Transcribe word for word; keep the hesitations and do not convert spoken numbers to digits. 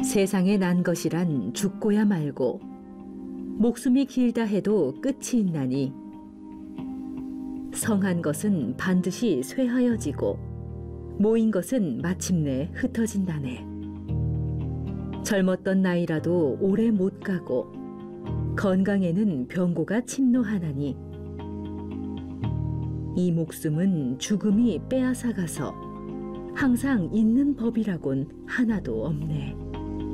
세상에 난 것이란 죽고야 말고 목숨이 길다 해도 끝이 있나니 성한 것은 반드시 쇠하여지고 모인 것은 마침내 흩어진다네. 젊었던 나이라도 오래 못 가고 건강에는 병고가 침노하나니 이 목숨은 죽음이 빼앗아가서 항상 있는 법이라곤 하나도 없네.